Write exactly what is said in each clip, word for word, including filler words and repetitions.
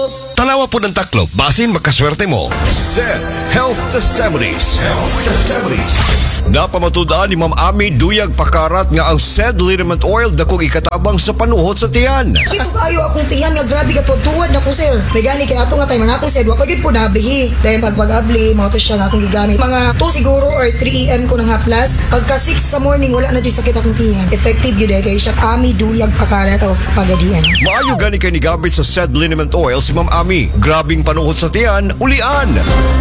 Diyos. Tanawa po ng taklob, basin makaswerte mo. Z Health Testimonies. Health Testimonies. Napamatudaan ni Ma'am Ami Duyag Pakarat nga ang Z liniment oil dakong ikatabang sa panuhot sa tiyan. Ito kayo akong tiyan nga grabe ka tuwad na ko sir. May gani kaya ato nga tayo mga akong sir. Wapagid po nablihi. Dahil pag pag-abli, mga to siya nga akong gigamit. Mga two siguro or three a m ko nang haplas. Pagka six sa morning, wala na dyan sakit akong tiyan. Effective yun eh. Kaya siya Ami Duyag Pakarat of Pagadian. Maayo gani kay ni gamit sa Z liniment oil si Ma'am Ami. Grabing panuhot sa tiyan, ulian.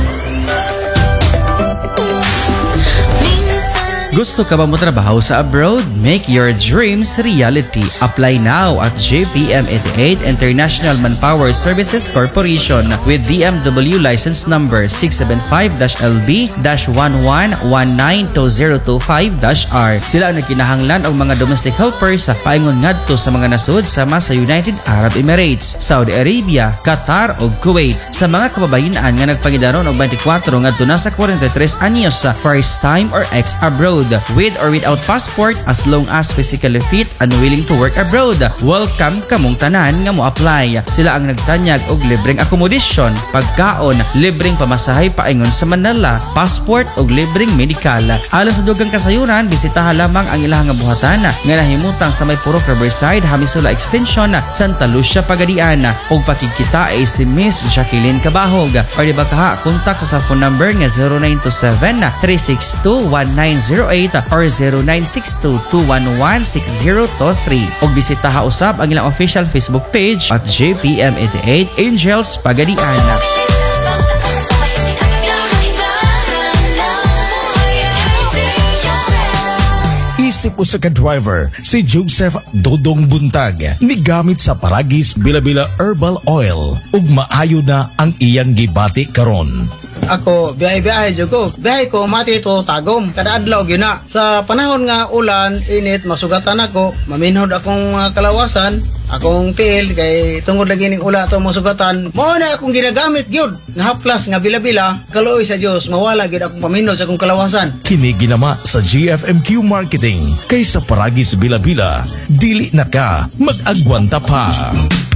Gusto ka ba mo trabaho sa abroad? Make your dreams reality. Apply now at J P M eighty-eight International Manpower Services Corporation with D M W license number six seven five L B one one one nine two zero two five R. Sila ang nagkinahanglan og mga domestic helpers sa paingon ngadto sa mga nasud sama sa United Arab Emirates, Saudi Arabia, Qatar ug Kuwait. Sa mga kababayan nga nagpangidaron og twenty-four ngadto na sa forty-three anyos sa first time or ex abroad with or without passport as long as physically fit and willing to work abroad. Welcome kamong tanan nga mo apply. Sila ang nagtanyag og libreng accommodation, pagkaon, libreng pamasahay paingon sa Manila, passport og libreng medical. Alang sa dugang kasayuran, bisitaha lamang ang ilang buhatan nga nahimutang sa may Purok Riverside, Hamisula Extension, Santa Lucia, Pagadian. Og pakikita ay si Miss Jacqueline Cabahog. Or di ba kaha, kontak sa phone number nga zero nine two seven three six two one nine zero eight or zero nine six two two one one six zero two three. Og bisitaha usab ang ilang official Facebook page at J P M eighty-eight Angels Pagadian. Isip usa ka driver si Joseph Dodong Buntag nigamit sa Paragis Bila-Bila Herbal Oil ug maayo na ang iyang gibati karon. Ako, biyahe-biyahe dyan ko. Biyahe ko, mati ito tagom. Kada adlaw yun na. Sa panahon nga ulan, init, masugatan ako. Maminhod akong uh, kalawasan. Akong tiil, kay tungod lagi ning ula ito masugatan. Mao na akong ginagamit yun. Nga haplas, nga bila-bila. Kaluoy sa Diyos, mawala gid akong paminhod sa akong kalawasan. Kini ginama sa G F M Q Marketing. Kay sa Paragis Bila-Bila, dili na ka mag-agwanta pa.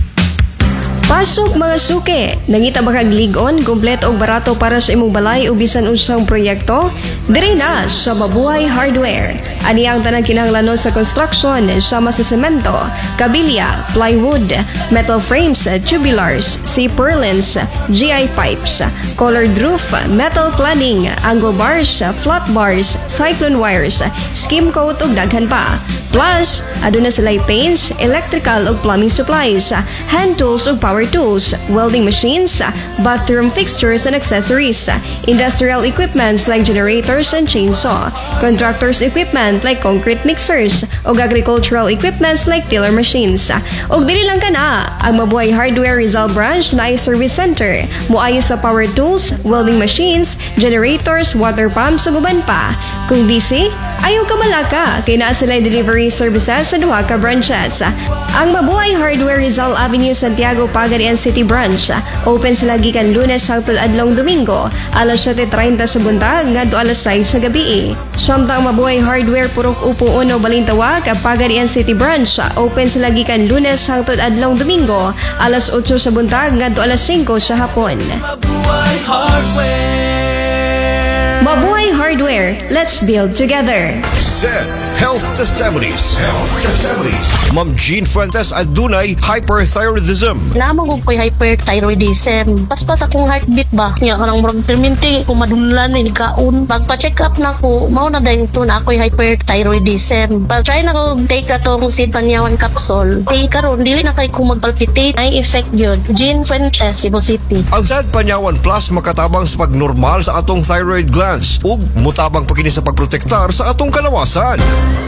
Pasok mga suke, nangita ba kag ligon, kompleto og barato para sa imong balay o bisan unsang proyekto? Diri na sa Mabuhay Hardware. Ani ang tanang kinahanglanon sa construction sama sa semento, kabilya, plywood, metal frames, tubulars, C-purlins, G I pipes, colored roof, metal cladding, angle bars, flat bars, cyclone wires, skim coat ug daghan pa. Plus, aduna sila'y paints, electrical ug plumbing supplies, hand tools ug power tools, welding machines, bathroom fixtures and accessories, industrial equipments like generators and chainsaw, contractors equipment like concrete mixers, ug agricultural equipments like tiller machines. Ug dili lang kana, ang Mabuhay Hardware Rizal Branch na ay service center, moayo sa power tools, welding machines, generators, water pumps ug uban pa. Kung busy, ayaw ka malaka, kay naa sila'y delivery services sa duha ka branches. Ang Mabuhay Hardware Rizal Avenue, Santiago, Pagadian City Branch. Open sila gikan Lunes hangtod adlong Domingo, alas seven thirty sa buntag ngadto alas sais sa gabi. Samtang Mabuhay Hardware Purok Upo Uno, Balintawak, Pagadian City Branch. Open sila gikan Lunes hangtod adlong Domingo, alas eight sa buntag ngadto alas five sa hapon. Mabuhay Hardware. Mabuhay Hardware. Let's build together. Z Health Testimonies. Health Testimonies. Ma'am Jean Fuentes adunay hyperthyroidism. Namang ko ko'y hyperthyroidism. Paspas akong heartbeat ba? Nga kanang murag perminti ko madunlan ni kaon. Pagpa-check up na ko, mao na dahil ito na ako'y hyperthyroidism. Pag-try na ko take atong Sid Panyawan capsule. Day karon dili na kay ko magpalpitate. Ay effect yun. Jean Fuentes, Cebu City. Ang Sid Panyawan Plus makatabang sa pagnormal sa atong thyroid glands ug mutabang pa kini sa pagprotektar sa atong kalawasan.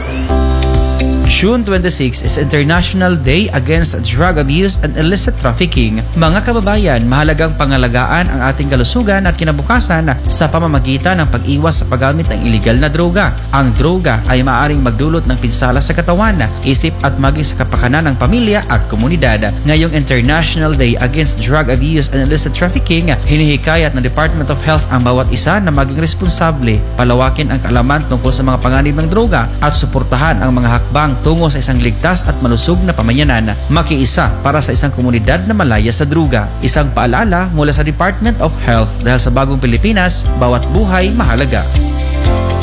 June twenty-sixth is International Day Against Drug Abuse and Illicit Trafficking. Mga kababayan, mahalagang pangalagaan ang ating kalusugan at kinabukasan sa pamamagitan ng pag-iwas sa paggamit ng illegal na droga. Ang droga ay maaaring magdulot ng pinsala sa katawan, isip at maging sa kapakanan ng pamilya at komunidad. Ngayong International Day Against Drug Abuse and Illicit Trafficking, hinihikayat ng Department of Health ang bawat isa na maging responsable, palawakin ang kaalaman tungkol sa mga panganib ng droga at suportahan ang mga hakbang lamang tungo sa isang ligtas at malusog na pamayanan, makiisa para sa isang komunidad na malaya sa druga. Isang paalala mula sa Department of Health dahil sa bagong Pilipinas, bawat buhay mahalaga.